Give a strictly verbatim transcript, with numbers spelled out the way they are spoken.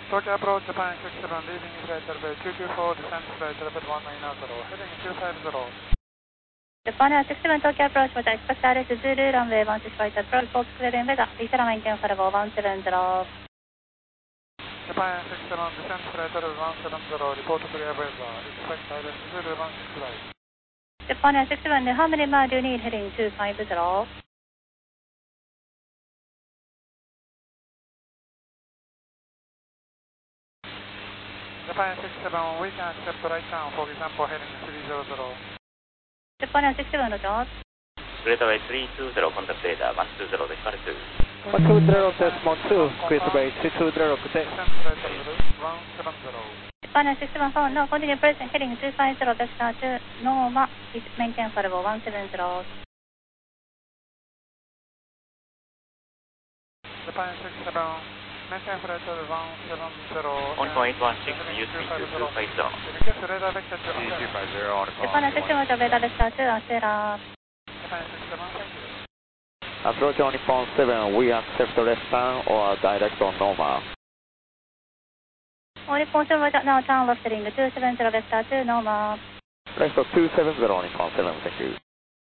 Tokyo approach Japan six seven, leaving flight level two two four, descent flight level one nine zero, heading two five zero. Japan Air six seven Tokyo approach with expect R S Zulu, runway one six five approach, report clearing weather, Lisa maintain for level one seven zero. Japan Air six seven, descent flight level one seven zero, report clear weather, expect R S Zulu one six five. Japan Air six seven, how many miles do you need heading two five zero? Japan six seven, we can accept right now, for example, heading three zero zero. Japan Air six seven, roger. Greater three two zero, contact radar one two zero, decimal two. one two zero, decimal two, Greater Bay three two zero, good day. Descent flight level one seven zero. Japan Air six seven phone, no, continue present heading two five zero, vector two, Norma, is maintain for level one seven zero. Japan six seven, maintain flight level one seven zero. On point one six, use three two two five zero. Request radar vector two. two five zero on call. Japan Air six seven, radar vector two, Astera. Japan six seven, thank you. Approach on Nippon seven, we accept left turn or direct on normal. Only point seven, now turn left heading two seven zero, vector two, Norma. Left of two seven zero on Nippon seven, thank you.